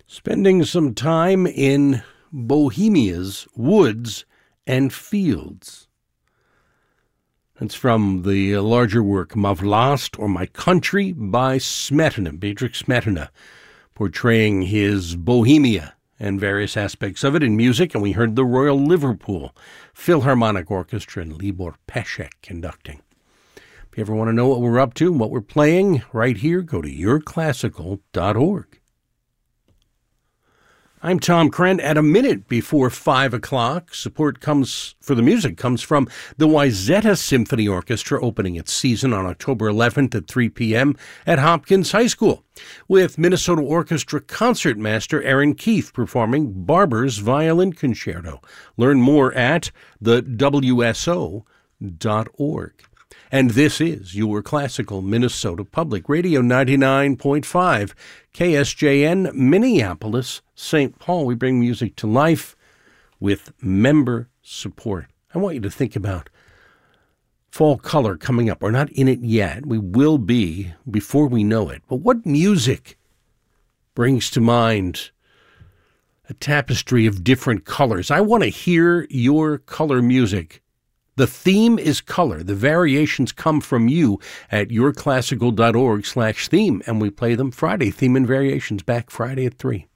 Spending some time in Bohemia's woods and fields. That's from the larger work Mavlast, or My Country, by Smetana, Bedřich Smetana, portraying his Bohemia and various aspects of it in music. And we heard the Royal Liverpool Philharmonic Orchestra and Libor Pesek conducting. If you ever want to know what we're up to, what we're playing right here, go to yourclassical.org. I'm Tom Krent. At a minute before 5 o'clock, support for the music comes from the Wayzata Symphony Orchestra, opening its season on October 11th at 3 p.m. at Hopkins High School, with Minnesota Orchestra concertmaster Aaron Keefe performing Barber's Violin Concerto. Learn more at the WSO.org. And this is your classical Minnesota Public Radio 99.5 KSJN, Minneapolis, St. Paul. We bring music to life with member support. I want you to think about fall color coming up. We're not in it yet. We will be before we know it. But what music brings to mind a tapestry of different colors? I want to hear your color music. The theme is color. The variations come from you at yourclassical.org/theme, and we play them Friday. Theme and variations back Friday at 3.